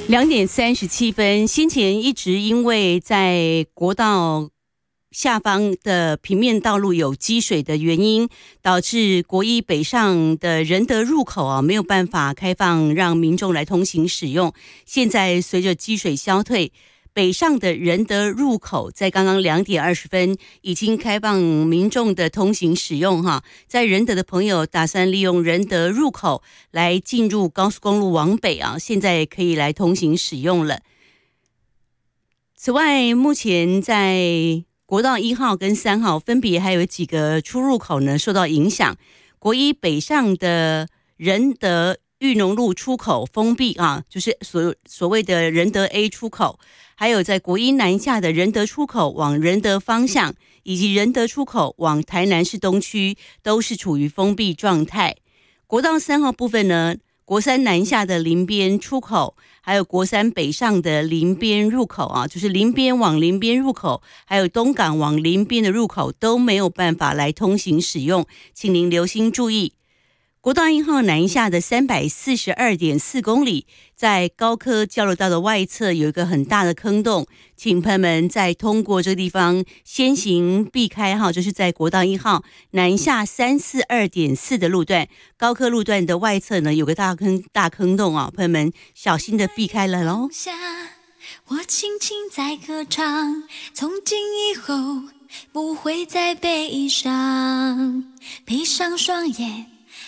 2:37，先前一直因为在国道下方的平面道路有积水的原因，导致国一北上的仁德入口没有办法开放让民众来通行使用。现在随着积水消退，北上的仁德入口在刚刚2:20已经开放民众的通行使用哈。在仁德的朋友打算利用仁德入口来进入高速公路往北现在可以来通行使用了。此外，目前在国道1号跟3号分别还有几个出入口呢受到影响。国一北上的仁德裕农路出口封闭就是所谓的仁德 A 出口，还有在国一南下的仁德出口往仁德方向，以及仁德出口往台南市东区都是处于封闭状态。国道3号部分呢，国三南下的林边出口，还有国三北上的林边入口就是林边往林边入口，还有东港往林边的入口都没有办法来通行使用，请您留心注意。国道1号南下的342.4公里，在高科交流道的外侧有一个很大的坑洞，请朋友们在通过这个地方先行避开就是在国道1号南下342.4的路段，高科路段的外侧呢有个大坑洞朋友们小心的避开了咯。 我轻轻在歌唱，从今以后不会再悲伤，闭上双眼